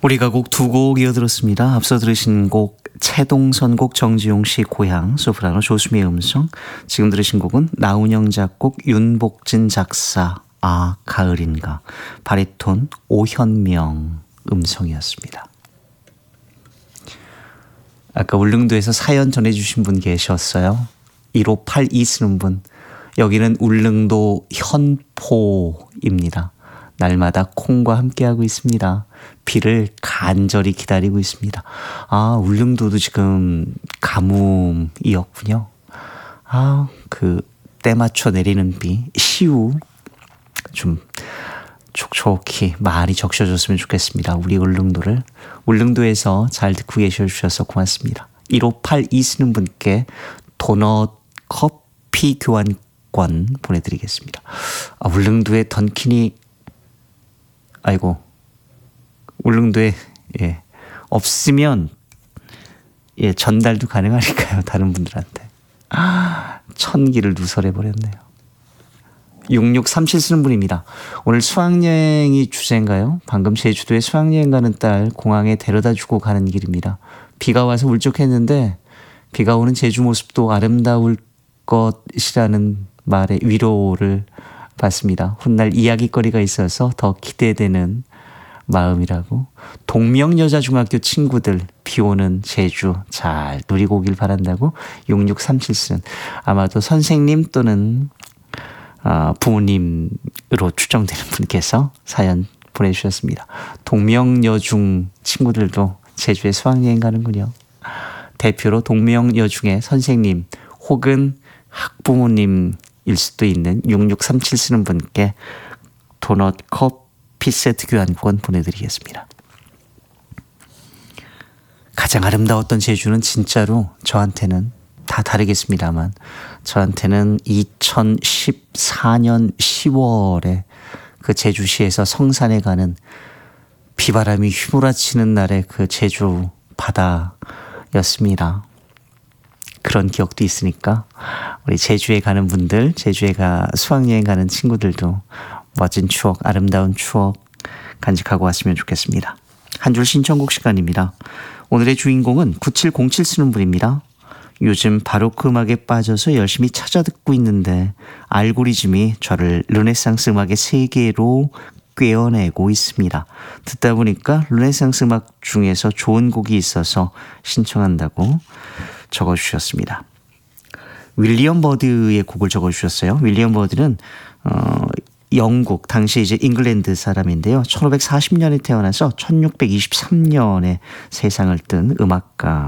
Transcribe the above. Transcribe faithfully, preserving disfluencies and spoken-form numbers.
우리가 곡 두 곡 이어들었습니다. 앞서 들으신 곡 채동선곡 정지용 씨 고향, 소프라노 조수미의 음성. 지금 들으신 곡은 나운영 작곡 윤복진 작사 아 가을인가, 바리톤 오현명 음성이었습니다. 아까 울릉도에서 사연 전해주신 분 계셨어요. 일오팔이 쓰는 분. 여기는 울릉도 현포입니다. 날마다 콩과 함께하고 있습니다. 비를 간절히 기다리고 있습니다. 아, 울릉도도 지금 가뭄이었군요. 아, 그 때 맞춰 내리는 비, 시우 좀 촉촉히 많이 적셔줬으면 좋겠습니다. 우리 울릉도를. 울릉도에서 잘 듣고 계셔주셔서 고맙습니다. 일오팔이 쓰는 분께 도넛 커피 교환권 보내드리겠습니다. 아, 울릉도에 던킨이 아이고 울릉도에 예 없으면 예 전달도 가능하니까요. 다른 분들한테. 아, 천기를 누설해 버렸네요. 육육삼칠 쓰는 분입니다. 오늘 수학여행이 주제인가요? 방금 제주도에 수학여행 가는 딸 공항에 데려다주고 가는 길입니다. 비가 와서 울적했는데 비가 오는 제주 모습도 아름다울 것이라는 말에 위로를 받습니다. 훗날 이야기거리가 있어서 더 기대되는 마음이라고. 동명여자중학교 친구들 비 오는 제주 잘 누리고 오길 바란다고 육육삼칠 쓰는 아마도 선생님 또는 어, 부모님으로 추정되는 분께서 사연 보내주셨습니다. 동명여중 친구들도 제주에 수학여행 가는군요. 대표로 동명여중의 선생님 혹은 학부모님일 수도 있는 육육삼칠 쓰는 분께 도넛 커피 세트 교환권 보내드리겠습니다. 가장 아름다웠던 제주는 진짜로 저한테는 다 다르겠습니다만 저한테는 이천십사 년 시월에 그 제주시에서 성산에 가는 비바람이 휘몰아치는 날의 그 제주 바다였습니다. 그런 기억도 있으니까 우리 제주에 가는 분들, 제주에 가 수학여행 가는 친구들도 멋진 추억, 아름다운 추억 간직하고 왔으면 좋겠습니다. 한 줄 신청곡 시간입니다. 오늘의 주인공은 구칠공칠 쓰는 분입니다. 요즘 바로크 음악에 빠져서 열심히 찾아 듣고 있는데 알고리즘이 저를 르네상스 음악의 세계로 꿰어내고 있습니다. 듣다 보니까 르네상스 음악 중에서 좋은 곡이 있어서 신청한다고 적어주셨습니다. 윌리엄 버드의 곡을 적어주셨어요. 윌리엄 버드는 어, 영국, 당시 이제 잉글랜드 사람인데요. 천오백사십 년에 태어나서 천육백이십삼 년에 세상을 뜬 음악가